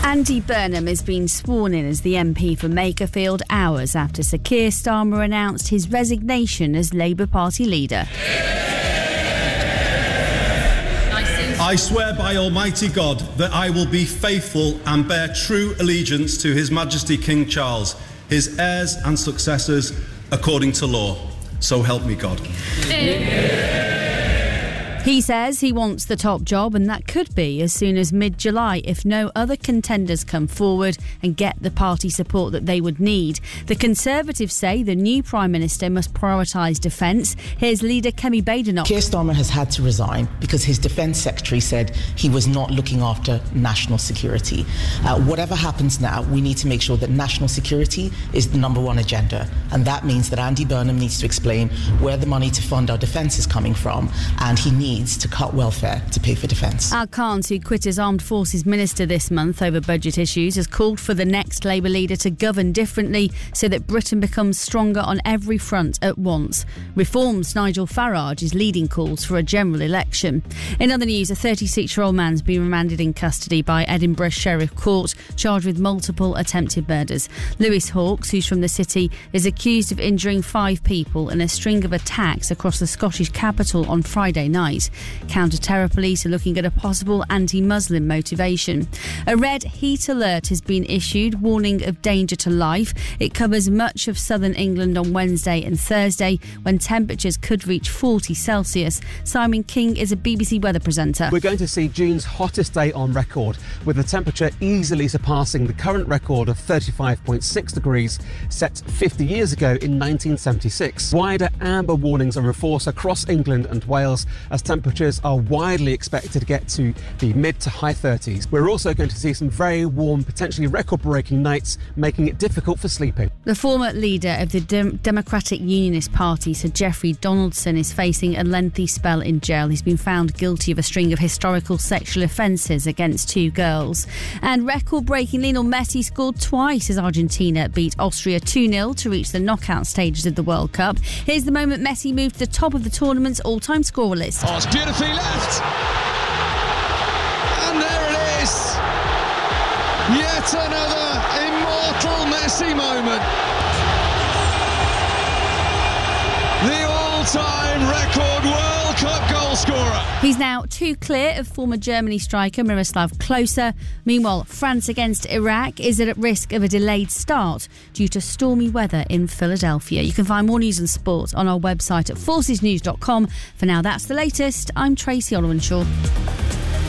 Andy Burnham has been sworn in as the MP for Makerfield hours after Sir Keir Starmer announced his resignation as Labour Party leader. I swear by Almighty God that I will be faithful and bear true allegiance to His Majesty King Charles, his heirs and successors, according to law. So help me God. He says he wants the top job, and that could be as soon as mid-July if no other contenders come forward and get the party support that they would need. The Conservatives say the new Prime Minister must prioritise defence. Here's leader Kemi Badenoch. Keir Starmer has had to resign because his Defence Secretary said he was not looking after national security. Whatever happens now, we need to make sure that national security is the number one agenda, and that means that Andy Burnham needs to explain where the money to fund our defence is coming from, and he needs to cut welfare to pay for defence. Al Khan, who quit as Armed Forces Minister this month over budget issues, has called for the next Labour leader to govern differently so that Britain becomes stronger on every front at once. Reform's Nigel Farage is leading calls for a general election. In other news, a 36-year-old man's been remanded in custody by Edinburgh Sheriff Court, charged with multiple attempted murders. Lewis Hawkes, who's from the city, is accused of injuring 5 people in a string of attacks across the Scottish capital on Friday night. Counter-terror police are looking at a possible anti-Muslim motivation. A red heat alert has been issued, warning of danger to life. It covers much of southern England on Wednesday and Thursday, when temperatures could reach 40 Celsius. Simon King is a BBC weather presenter. We're going to see June's hottest day on record, with the temperature easily surpassing the current record of 35.6 degrees, set 50 years ago in 1976. Wider amber warnings are in force across England and Wales, as temperatures are widely expected to get to the mid to high 30s. We're also going to see some very warm, potentially record-breaking nights, making it difficult for sleeping. The former leader of the Democratic Unionist Party, Sir Geoffrey Donaldson, is facing a lengthy spell in jail. He's been found guilty of a string of historical sexual offences against 2 girls. And record-breaking Lionel Messi scored twice as Argentina beat Austria 2-0 to reach the knockout stages of the World Cup. Here's the moment Messi moved to the top of the tournament's all-time scorer list. Oh, it's beautifully left. And there it is. Yet another immortal Messi moment. The all-time record World Cup goal scorer. He's now 2 clear of former Germany striker Miroslav Klose. Meanwhile, France against Iraq is at risk of a delayed start due to stormy weather in Philadelphia. You can find more news and sport on our website at forcesnews.com. For now, that's the latest. I'm Tracy Olwenshaw.